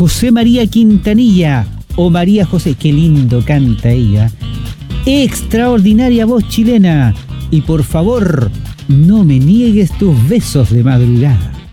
José María Quintanilla o María José, qué lindo canta ella. Extraordinaria voz chilena. Y por favor, no me niegues tus besos de madrugada.